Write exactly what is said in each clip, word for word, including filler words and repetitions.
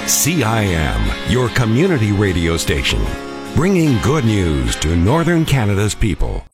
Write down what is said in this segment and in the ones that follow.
C I M, your community radio station, bringing good news to Northern Canada's people.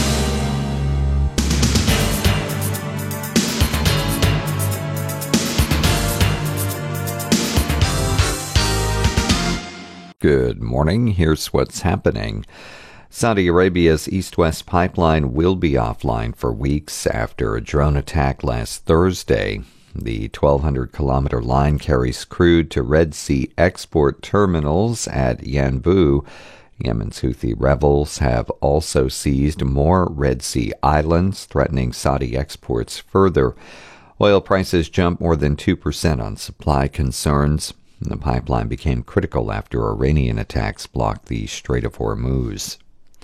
Good morning. Here's what's happening. Saudi Arabia's East-West pipeline will be offline for weeks after a drone attack last Thursday. The twelve hundred kilometer line carries crude to Red Sea export terminals at Yanbu. Yemen's Houthi rebels have also seized more Red Sea islands, threatening Saudi exports further. Oil prices jumped more than two percent on supply concerns. The pipeline became critical after Iranian attacks blocked the Strait of Hormuz.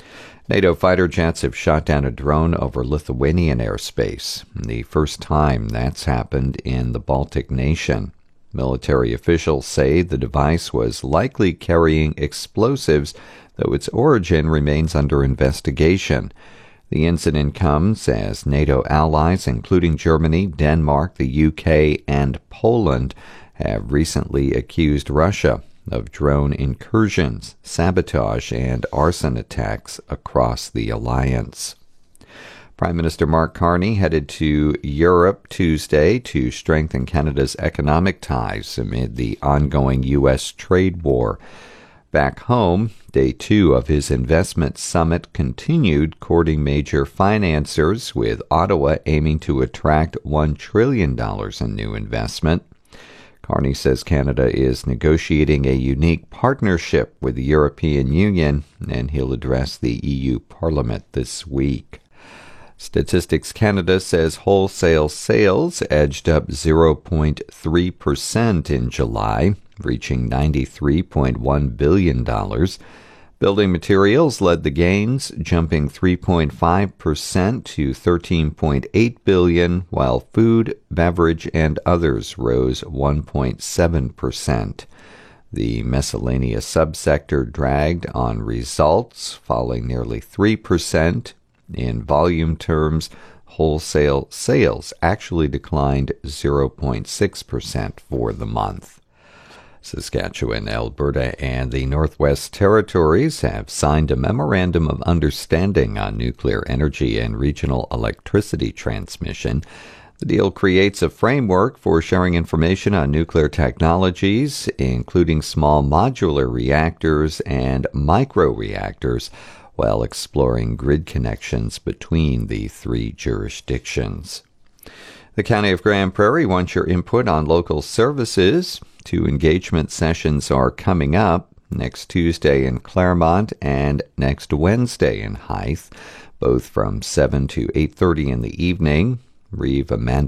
NATO fighter jets have shot down a drone over Lithuanian airspace, the first time that's happened in the Baltic nation. Military officials say the device was likely carrying explosives, though its origin remains under investigation. The incident comes as NATO allies, including Germany, Denmark, the U K, and Poland, have recently accused Russia of drone incursions, sabotage, and arson attacks across the alliance. Prime Minister Mark Carney headed to Europe Tuesday to strengthen Canada's economic ties amid the ongoing U S trade war. Back home, day two of his investment summit continued courting major financiers, with Ottawa aiming to attract one trillion dollars in new investment. Carney says Canada is negotiating a unique partnership with the European Union, and he'll address the E U Parliament this week. Statistics Canada says wholesale sales edged up zero point three percent in July, reaching ninety-three point one billion dollars. Building materials led the gains, jumping three point five percent to thirteen point eight billion dollars, while food, beverage, and others rose one point seven percent. The miscellaneous subsector dragged on results, falling nearly three percent. In volume terms, wholesale sales actually declined zero point six percent for the month. Saskatchewan, Alberta, and the Northwest Territories have signed a Memorandum of Understanding on nuclear energy and regional electricity transmission. The deal creates a framework for sharing information on nuclear technologies, including small modular reactors and microreactors, while exploring grid connections between the three jurisdictions. The County of Grande Prairie wants your input on local services. Two engagement sessions are coming up, next Tuesday in Claremont and next Wednesday in Hythe, both from seven to eight thirty in the evening. Reeve Amanda